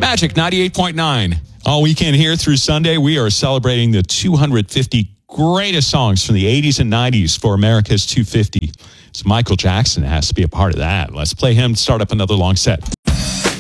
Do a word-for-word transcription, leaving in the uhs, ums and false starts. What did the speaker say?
Magic ninety-eight point nine. All weekend here through Sunday, we are celebrating the two hundred fifty greatest songs from the eighties and nineties for America's two fifty. So Michael Jackson has to be a part of that. Let's play him, start up another long set.